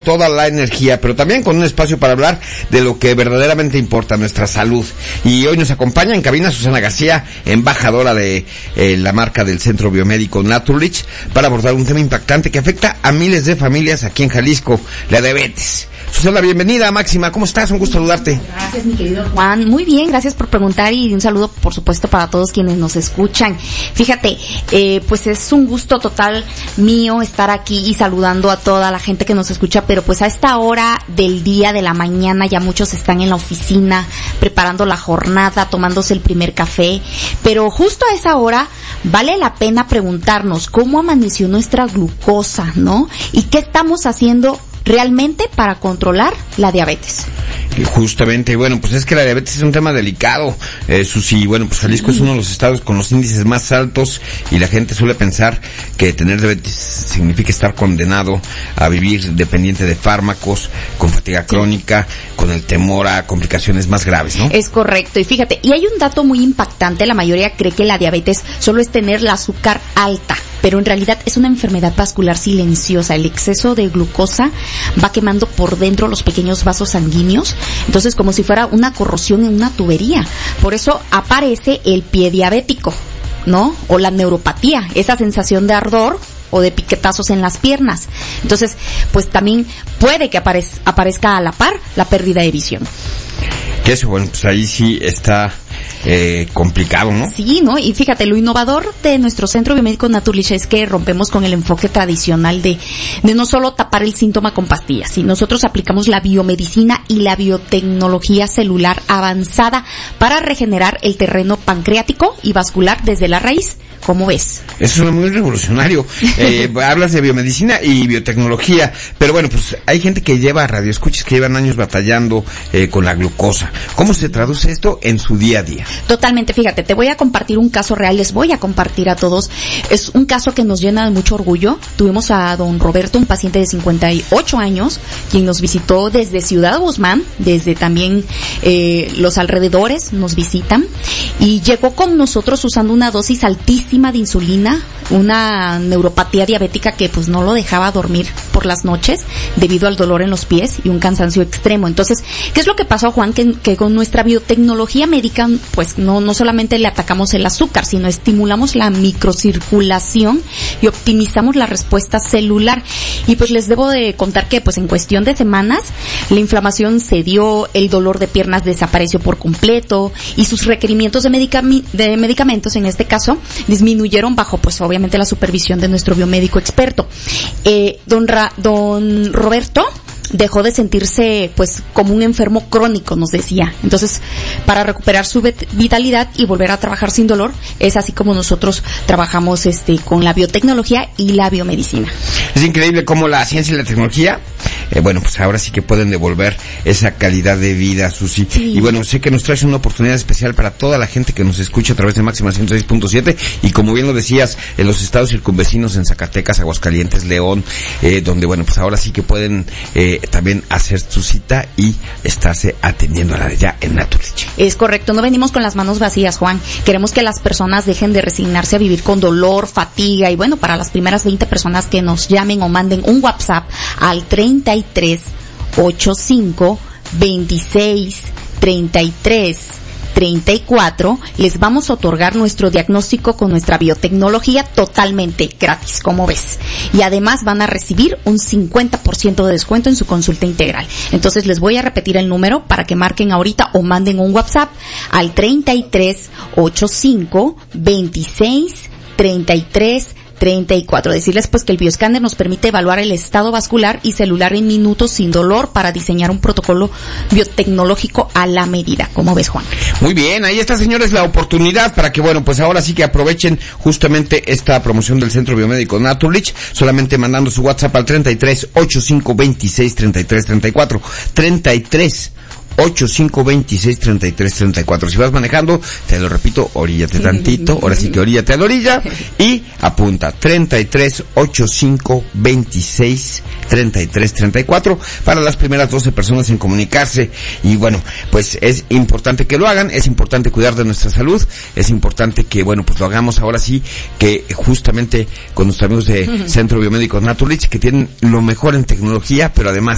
Toda la energía, pero también con un espacio para hablar de lo que verdaderamente importa, nuestra salud. Y hoy nos acompaña en cabina Susana García, embajadora de la marca del Centro Biomédico Naturlich, para abordar un tema impactante que afecta a miles de familias aquí en Jalisco, la diabetes. Susana, bienvenida. Máxima, ¿cómo estás? Un gusto saludarte. Gracias, mi querido Juan. Muy bien, gracias por preguntar y un saludo, por supuesto, para todos quienes nos escuchan. Fíjate, pues es un gusto total mío estar aquí y saludando a toda la gente que nos escucha, pero pues a esta hora del día, de la mañana, ya muchos están en la oficina preparando la jornada, tomándose el primer café, pero justo a esa hora vale la pena preguntarnos cómo amaneció nuestra glucosa, ¿no? Y qué estamos haciendo realmente para controlar la diabetes. Justamente, bueno, pues es que la diabetes es un tema delicado, Susi. Bueno, pues Jalisco es uno de los estados con los índices más altos y la gente suele pensar que tener diabetes significa estar condenado a vivir dependiente de fármacos, con fatiga crónica, con el temor a complicaciones más graves, ¿no? Es correcto, y fíjate, y hay un dato muy impactante. La mayoría cree que la diabetes solo es tener el azúcar alta, pero en realidad es una enfermedad vascular silenciosa. El exceso de glucosa va quemando por dentro los pequeños vasos sanguíneos, entonces como si fuera una corrosión en una tubería. Por eso aparece el pie diabético, ¿no? O la neuropatía, esa sensación de ardor o de piquetazos en las piernas. Entonces, pues también puede que aparezca a la par la pérdida de visión. Que eso, bueno, pues ahí sí está complicado, ¿no? Sí, ¿no? Y fíjate, lo innovador de nuestro Centro Biomédico Naturlich es que rompemos con el enfoque tradicional de no solo tapar el síntoma con pastillas, sino nosotros aplicamos la biomedicina y la biotecnología celular avanzada para regenerar el terreno pancreático y vascular desde la raíz. ¿Cómo ves? Eso es muy revolucionario. Hablas de biomedicina y biotecnología, pero bueno, pues hay gente que lleva radioescuchas que llevan años batallando con la glucosa. ¿Cómo se traduce esto en su día a día? Totalmente, fíjate, te voy a compartir un caso real, les voy a compartir a todos. Es un caso que nos llena de mucho orgullo. Tuvimos a don Roberto, un paciente de 58 años, quien nos visitó desde Ciudad Guzmán, desde también los alrededores nos visitan, y llegó con nosotros usando una dosis altísima de insulina, una neuropatía diabética que pues no lo dejaba dormir por las noches debido al dolor en los pies y un cansancio extremo. Entonces, ¿qué es lo que pasó, Juan? Que con nuestra biotecnología médica, pues no solamente le atacamos el azúcar, sino estimulamos la microcirculación y optimizamos la respuesta celular. Y pues les debo de contar que pues en cuestión de semanas la inflamación cedió, el dolor de piernas desapareció por completo y sus requerimientos de medicamentos, en este caso, disminuyeron bajo pues obviamente la supervisión de nuestro biomédico experto. Don Roberto dejó de sentirse pues como un enfermo crónico, nos decía. Entonces, para recuperar su vitalidad y volver a trabajar sin dolor, es así como nosotros trabajamos con la biotecnología y la biomedicina. Es increíble cómo la ciencia y la tecnología bueno, pues ahora sí que pueden devolver esa calidad de vida, Susi. Sí. Y bueno, sé que nos traes una oportunidad especial para toda la gente que nos escucha a través de Máxima 106.7 y como bien lo decías, en los estados circunvecinos, en Zacatecas, Aguascalientes, León, donde bueno, pues ahora sí que pueden también hacer su cita y estarse atendiendo a la de ya en Naturlich. Es correcto, no venimos con las manos vacías, Juan. Queremos que las personas dejen de resignarse a vivir con dolor, fatiga, y bueno, para las primeras 20 personas que nos llamen o manden un WhatsApp al 33 85 26 33 34, les vamos a otorgar nuestro diagnóstico con nuestra biotecnología totalmente gratis, como ves. Y además van a recibir un 50% de descuento en su consulta integral. Entonces les voy a repetir el número para que marquen ahorita o manden un WhatsApp al 33 85 26 33 34. Decirles pues que el bioescáner nos permite evaluar el estado vascular y celular en minutos sin dolor para diseñar un protocolo biotecnológico a la medida. ¿Cómo ves, Juan? Muy bien, ahí está, señores, la oportunidad para que, bueno, pues ahora sí que aprovechen justamente esta promoción del Centro Biomédico Naturlich, solamente mandando su WhatsApp al 33 85 26 33 34. 33 85263334. Si vas manejando, te lo repito, oríllate tantito, ahora sí que oríllate a la orilla y apunta 3385263334 para las primeras 12 personas en comunicarse. Y bueno, pues es importante que lo hagan, es importante cuidar de nuestra salud, es importante que, bueno, pues lo hagamos ahora sí, que justamente con nuestros amigos de Centro Biomédico Naturlich, que tienen lo mejor en tecnología, pero además